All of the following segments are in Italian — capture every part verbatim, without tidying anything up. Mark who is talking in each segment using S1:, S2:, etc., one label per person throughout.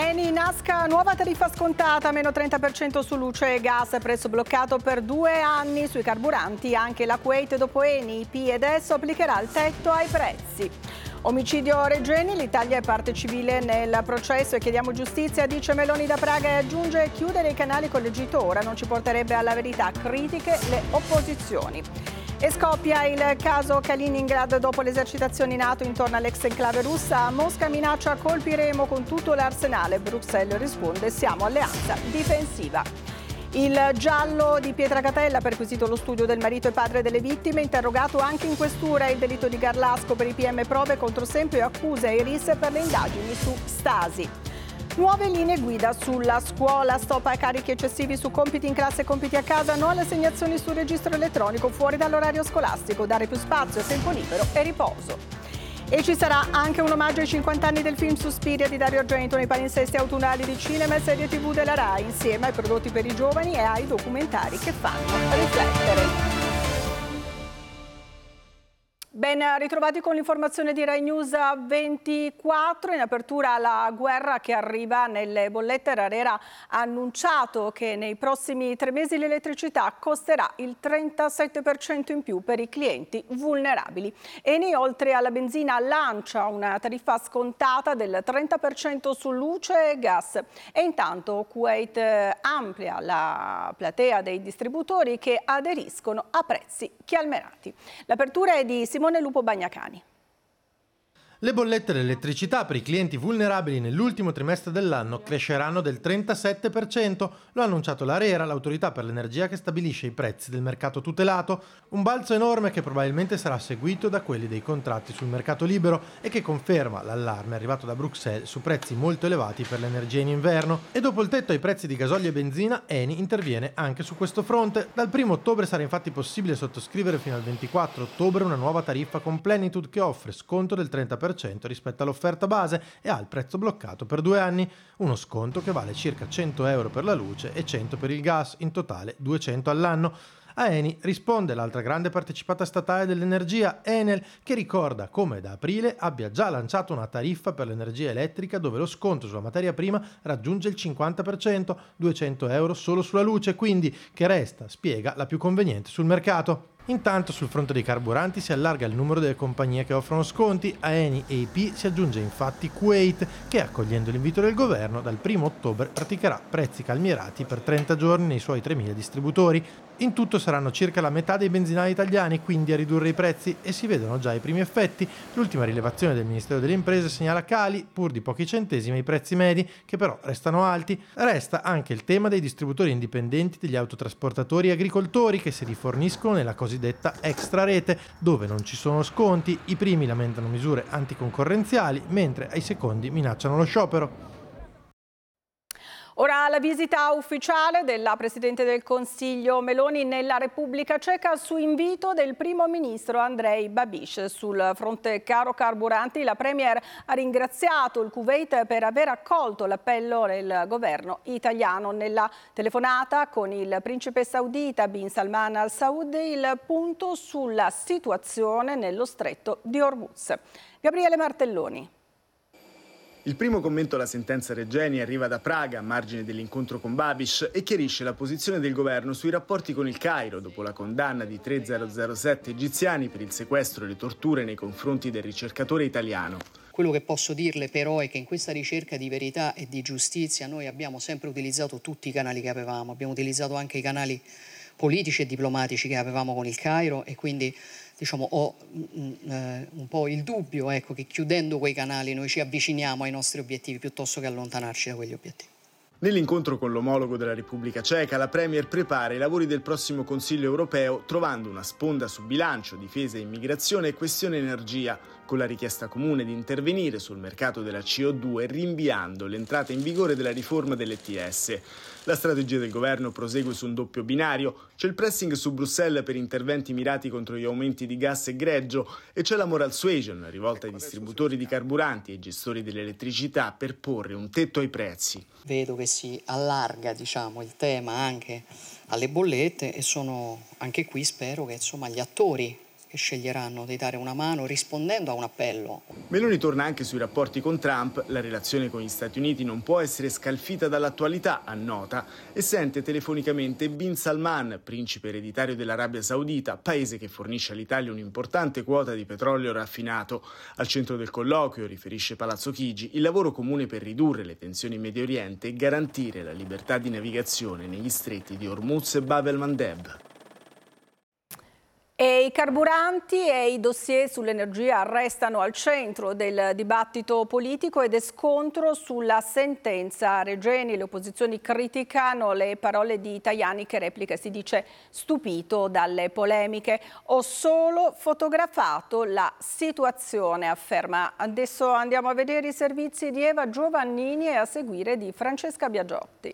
S1: Eni Nasca, nuova tariffa scontata, meno trenta per cento su luce e gas, prezzo bloccato per due anni sui carburanti. Anche la Kuwait dopo Eni, I P ed adesso applicherà il tetto ai prezzi. Omicidio Regeni, l'Italia è parte civile nel processo e chiediamo giustizia, dice Meloni da Praga e aggiunge chiudere i canali con l'Egitto ora non ci porterebbe alla verità, critiche le opposizioni. E scoppia il caso Kaliningrad dopo le esercitazioni NATO intorno all'ex enclave russa. Mosca minaccia colpiremo con tutto l'arsenale. Bruxelles risponde siamo alleanza difensiva. Il giallo di Pietracatella, perquisito lo studio del marito e padre delle vittime, interrogato anche in questura il delitto di Garlasco per i P M prove contro Sempio e accuse ai R I S per le indagini su Stasi. Nuove linee guida sulla scuola, stop a carichi eccessivi su compiti in classe e compiti a casa, no alle assegnazioni sul registro elettronico fuori dall'orario scolastico, dare più spazio, tempo libero e riposo. E ci sarà anche un omaggio ai cinquanta anni del film Suspiria di Dario Argento nei palinsesti autunnali di cinema e serie tivù della RAI, insieme ai prodotti per i giovani e ai documentari che fanno riflettere. Ben ritrovati con l'informazione di Rai News ventiquattro. In apertura la guerra che arriva nelle bollette. Arera ha annunciato che nei prossimi tre mesi l'elettricità costerà il trentasette per cento in più per i clienti vulnerabili. Eni, oltre alla benzina, lancia una tariffa scontata del trenta per cento su luce e gas. E intanto Kuwait amplia la platea dei distributori che aderiscono a prezzi calmierati. L'apertura è di Simone Lupo Bagnacani.
S2: Le bollette dell'elettricità per i clienti vulnerabili nell'ultimo trimestre dell'anno cresceranno del trentasette per cento, lo ha annunciato l'ARERA, l'autorità per l'energia che stabilisce i prezzi del mercato tutelato, un balzo enorme che probabilmente sarà seguito da quelli dei contratti sul mercato libero e che conferma l'allarme arrivato da Bruxelles su prezzi molto elevati per l'energia in inverno. E dopo il tetto ai prezzi di gasolio e benzina, Eni interviene anche su questo fronte. Dal primo ottobre sarà infatti possibile sottoscrivere fino al ventiquattro ottobre una nuova tariffa con Plenitude che offre sconto del trenta per cento rispetto all'offerta base e ha il prezzo bloccato per due anni, uno sconto che vale circa cento euro per la luce e cento per il gas, in totale duecento all'anno. A Eni risponde l'altra grande partecipata statale dell'energia, Enel, che ricorda come da aprile abbia già lanciato una tariffa per l'energia elettrica dove lo sconto sulla materia prima raggiunge il cinquanta per cento, duecento euro solo sulla luce, quindi che resta, spiega, la più conveniente sul mercato. Intanto sul fronte dei carburanti si allarga il numero delle compagnie che offrono sconti, a Eni e I P si aggiunge infatti Kuwait che, accogliendo l'invito del governo, dal primo ottobre praticherà prezzi calmierati per trenta giorni nei suoi tremila distributori. In tutto saranno circa la metà dei benzinai italiani quindi a ridurre i prezzi e si vedono già i primi effetti. L'ultima rilevazione del Ministero delle Imprese segnala cali, pur di pochi centesimi, ai prezzi medi, che però restano alti. Resta anche il tema dei distributori indipendenti, degli autotrasportatori e agricoltori che si riforniscono nella cosiddetta extra rete, dove non ci sono sconti. I primi lamentano misure anticoncorrenziali, mentre ai secondi minacciano lo sciopero.
S1: Ora la visita ufficiale della Presidente del Consiglio Meloni nella Repubblica Ceca su invito del Primo Ministro Andrej Babiš. Sul fronte caro carburanti la Premier ha ringraziato il Kuwait per aver accolto l'appello del governo italiano. Nella telefonata con il principe saudita Bin Salman Al Saud il punto sulla situazione nello stretto di Hormuz. Gabriele Martelloni.
S3: Il primo commento alla sentenza Regeni arriva da Praga, a margine dell'incontro con Babiš, e chiarisce la posizione del governo sui rapporti con il Cairo dopo la condanna di tre mila sette egiziani per il sequestro e le torture nei confronti del ricercatore italiano.
S4: Quello che posso dirle però è che in questa ricerca di verità e di giustizia noi abbiamo sempre utilizzato tutti i canali che avevamo, abbiamo utilizzato anche i canali politici e diplomatici che avevamo con il Cairo e quindi diciamo, ho mh, eh, un po' il dubbio ecco, che chiudendo quei canali noi ci avviciniamo ai nostri obiettivi piuttosto che allontanarci da quegli obiettivi.
S3: Nell'incontro con l'omologo della Repubblica Ceca, la Premier prepara i lavori del prossimo Consiglio europeo trovando una sponda su bilancio, difesa e immigrazione e questione energia, con la richiesta comune di intervenire sul mercato della C O due rinviando l'entrata in vigore della riforma dell'E T S. La strategia del governo prosegue su un doppio binario, c'è il pressing su Bruxelles per interventi mirati contro gli aumenti di gas e greggio e c'è la moral suasion rivolta ai distributori di carburanti e ai gestori dell'elettricità per porre un tetto ai prezzi.
S4: Vedo che si allarga diciamo, il tema anche alle bollette e sono anche qui spero che insomma, gli attori che sceglieranno di dare una mano rispondendo a un appello.
S3: Meloni torna anche sui rapporti con Trump. La relazione con gli Stati Uniti non può essere scalfita dall'attualità, annota, e sente telefonicamente Bin Salman, principe ereditario dell'Arabia Saudita, paese che fornisce all'Italia un'importante quota di petrolio raffinato. Al centro del colloquio, riferisce Palazzo Chigi, il lavoro comune per ridurre le tensioni in Medio Oriente e garantire la libertà di navigazione negli stretti di Hormuz e Bab el-Mandeb.
S1: E i carburanti e i dossier sull'energia restano al centro del dibattito politico ed è scontro sulla sentenza Regeni. Le opposizioni criticano le parole di Tajani, che replica e si dice stupito dalle polemiche. Ho solo fotografato la situazione, afferma. Adesso andiamo a vedere i servizi di Eva Giovannini e a seguire di Francesca Biagiotti.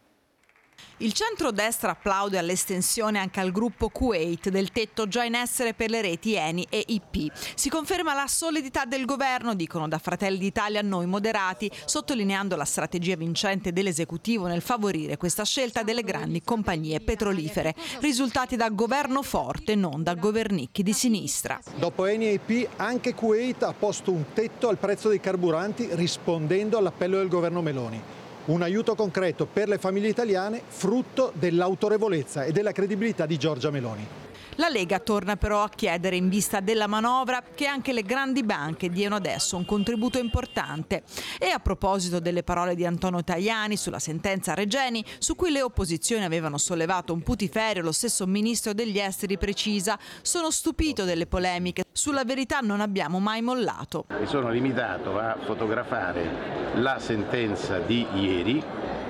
S5: Il centrodestra applaude all'estensione anche al gruppo Kuwait del tetto già in essere per le reti Eni e I P. Si conferma la solidità del governo, dicono da Fratelli d'Italia noi moderati, sottolineando la strategia vincente dell'esecutivo nel favorire questa scelta delle grandi compagnie petrolifere, risultati da governo forte, non da governicchi di sinistra.
S6: Dopo Eni e I P, anche Kuwait ha posto un tetto al prezzo dei carburanti rispondendo all'appello del governo Meloni. Un aiuto concreto per le famiglie italiane, frutto dell'autorevolezza e della credibilità di Giorgia Meloni.
S5: La Lega torna però a chiedere, in vista della manovra, che anche le grandi banche diano adesso un contributo importante. E a proposito delle parole di Antonio Tajani sulla sentenza Regeni, su cui le opposizioni avevano sollevato un putiferio, lo stesso ministro degli esteri precisa: sono stupito delle polemiche, sulla verità non abbiamo mai mollato.
S7: Mi sono limitato a fotografare la sentenza di ieri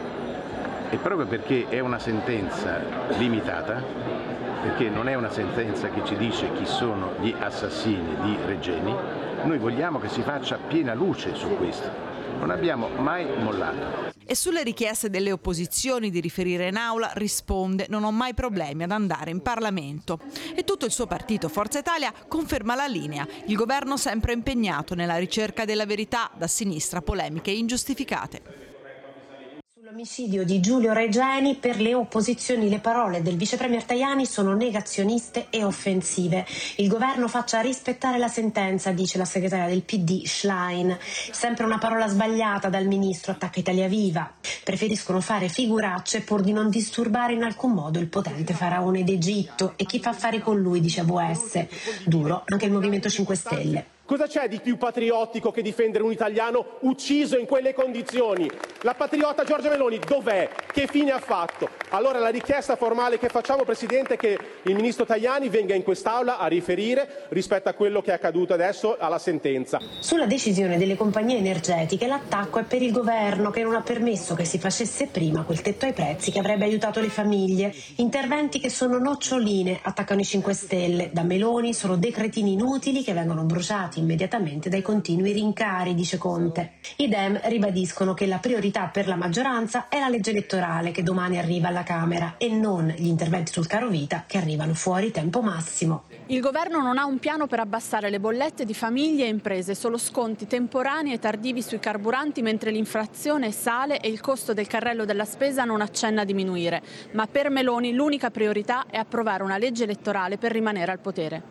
S7: e proprio perché è una sentenza limitata, perché non è una sentenza che ci dice chi sono gli assassini di Regeni, noi vogliamo che si faccia piena luce su questo. Non abbiamo mai mollato.
S5: E sulle richieste delle opposizioni di riferire in aula risponde: non ho mai problemi ad andare in Parlamento. E tutto il suo partito, Forza Italia, conferma la linea. Il governo sempre impegnato nella ricerca della verità, da sinistra polemiche ingiustificate.
S8: L'omicidio di Giulio Regeni, per le opposizioni le parole del vicepremier Tajani sono negazioniste e offensive. Il governo faccia rispettare la sentenza, dice la segretaria del P D Schlein. Sempre una parola sbagliata dal ministro, attacca Italia Viva. Preferiscono fare figuracce pur di non disturbare in alcun modo il potente faraone d'Egitto e chi fa affari con lui, dice A V S. Duro anche il Movimento cinque Stelle.
S9: Cosa c'è di più patriottico che difendere un italiano ucciso in quelle condizioni? La patriota Giorgia Meloni dov'è? Che fine ha fatto? Allora la richiesta formale che facciamo, Presidente, è che il Ministro Tajani venga in quest'Aula a riferire rispetto a quello che è accaduto adesso alla sentenza.
S8: Sulla decisione delle compagnie energetiche l'attacco è per il governo, che non ha permesso che si facesse prima quel tetto ai prezzi che avrebbe aiutato le famiglie. Interventi che sono noccioline, attaccano i cinque Stelle. Da Meloni sono decretini inutili che vengono bruciati immediatamente dai continui rincari, dice Conte. I Dem ribadiscono che la priorità per la maggioranza è la legge elettorale che domani arriva alla Camera e non gli interventi sul caro vita che arrivano fuori tempo massimo.
S10: Il governo non ha un piano per abbassare le bollette di famiglie e imprese, solo sconti temporanei e tardivi sui carburanti, mentre l'inflazione sale e il costo del carrello della spesa non accenna a diminuire. Ma per Meloni l'unica priorità è approvare una legge elettorale per rimanere al potere.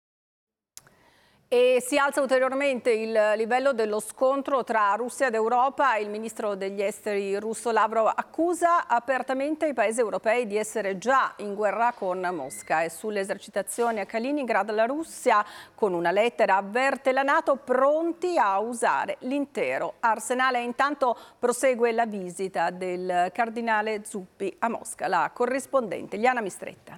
S1: E si alza ulteriormente il livello dello scontro tra Russia ed Europa. Il ministro degli esteri russo Lavrov accusa apertamente i paesi europei di essere già in guerra con Mosca. E sulle esercitazioni a Kaliningrad la Russia, con una lettera, avverte la NATO pronti a usare l'intero arsenale. Intanto prosegue la visita del cardinale Zuppi a Mosca. La corrispondente Liana Mistretta.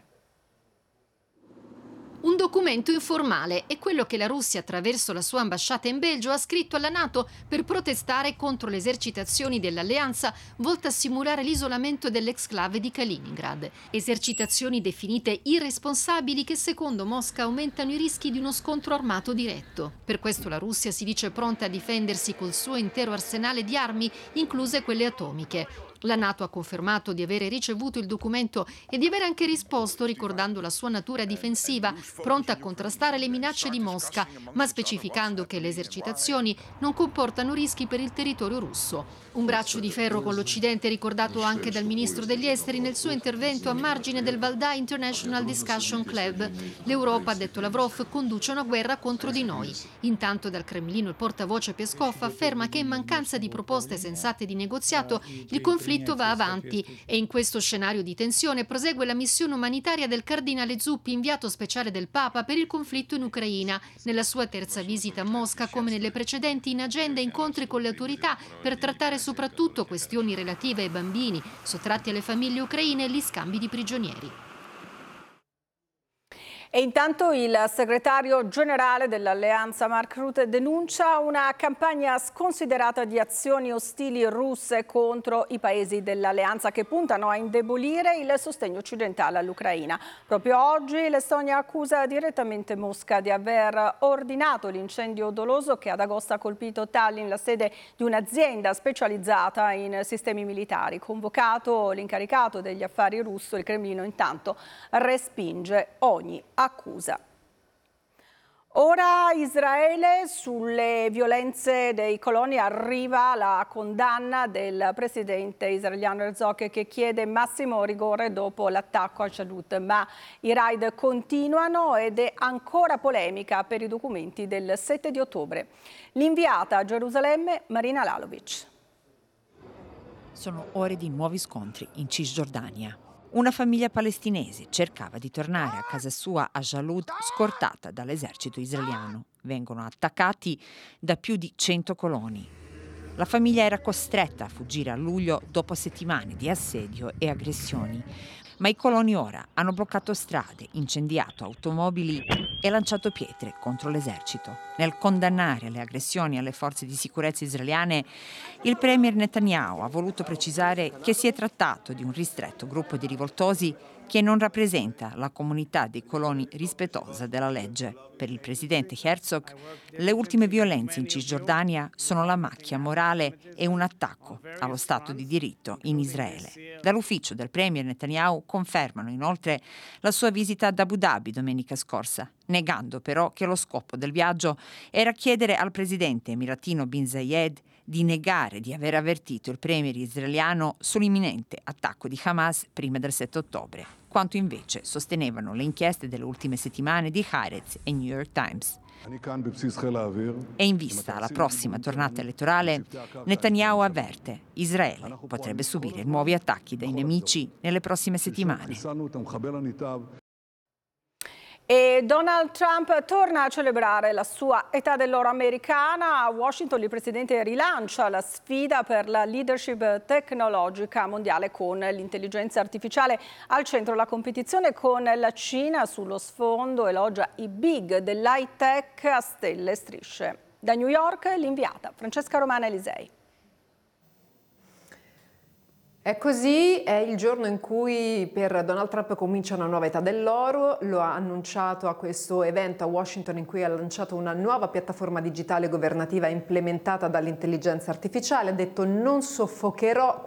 S11: Un documento informale è quello che la Russia, attraverso la sua ambasciata in Belgio, ha scritto alla NATO per protestare contro le esercitazioni dell'alleanza volte a simulare l'isolamento dell'exclave di Kaliningrad. Esercitazioni definite irresponsabili che secondo Mosca aumentano i rischi di uno scontro armato diretto. Per questo la Russia si dice pronta a difendersi col suo intero arsenale di armi, incluse quelle atomiche. La NATO ha confermato di avere ricevuto il documento e di aver anche risposto ricordando la sua natura difensiva, pronta a contrastare le minacce di Mosca, ma specificando che le esercitazioni non comportano rischi per il territorio russo. Un braccio di ferro con l'Occidente ricordato anche dal ministro degli esteri nel suo intervento a margine del Valdai International Discussion Club. L'Europa, ha detto Lavrov, conduce una guerra contro di noi. Intanto dal Cremlino il portavoce Peskov afferma che in mancanza di proposte sensate di negoziato il conflitto va avanti e in questo scenario di tensione prosegue la missione umanitaria del cardinale Zuppi, inviato speciale del Papa per il conflitto in Ucraina. Nella sua terza visita a Mosca, come nelle precedenti, in agenda incontri con le autorità per trattare soprattutto questioni relative ai bambini sottratti alle famiglie ucraine e gli scambi di prigionieri.
S1: E intanto il segretario generale dell'Alleanza Mark Rutte denuncia una campagna sconsiderata di azioni ostili russe contro i paesi dell'Alleanza che puntano a indebolire il sostegno occidentale all'Ucraina. Proprio oggi l'Estonia accusa direttamente Mosca di aver ordinato l'incendio doloso che ad agosto ha colpito Tallinn, la sede di un'azienda specializzata in sistemi militari. Convocato l'incaricato degli affari russo, il Cremlino intanto respinge ogni accusa. Ora Israele, sulle violenze dei coloni arriva la condanna del presidente israeliano Herzog che chiede massimo rigore dopo l'attacco a Shadut, ma i raid continuano ed è ancora polemica per i documenti del sette di ottobre. L'inviata a Gerusalemme Marina Lalovic.
S12: Sono ore di nuovi scontri in Cisgiordania. Una famiglia palestinese cercava di tornare a casa sua a Jalud, scortata dall'esercito israeliano. Vengono attaccati da più di cento coloni. La famiglia era costretta a fuggire a luglio dopo settimane di assedio e aggressioni. Ma i coloni ora hanno bloccato strade, incendiato automobili e lanciato pietre contro l'esercito. Nel condannare le aggressioni alle forze di sicurezza israeliane, il premier Netanyahu ha voluto precisare che si è trattato di un ristretto gruppo di rivoltosi che non rappresenta la comunità dei coloni rispettosa della legge. Per il presidente Herzog, le ultime violenze in Cisgiordania sono la macchia morale e un attacco allo Stato di diritto in Israele. Dall'ufficio del premier Netanyahu confermano inoltre la sua visita ad Abu Dhabi domenica scorsa, negando però che lo scopo del viaggio era chiedere al presidente emiratino Bin Zayed di negare di aver avvertito il premier israeliano sull'imminente attacco di Hamas prima del sette ottobre, quanto invece sostenevano le inchieste delle ultime settimane di Haaretz e New York Times. E in vista alla prossima tornata elettorale, Netanyahu avverte: Israele potrebbe subire nuovi attacchi dai nemici nelle prossime settimane.
S1: E Donald Trump torna a celebrare la sua età dell'oro americana. A Washington il presidente rilancia la sfida per la leadership tecnologica mondiale con l'intelligenza artificiale al centro della competizione con la Cina. Sullo sfondo elogia i big dell'high tech a stelle e strisce. Da New York l'inviata Francesca Romana Elisei.
S13: È così, è il giorno in cui per Donald Trump comincia una nuova età dell'oro, lo ha annunciato a questo evento a Washington in cui ha lanciato una nuova piattaforma digitale governativa implementata dall'intelligenza artificiale, ha detto non soffocherò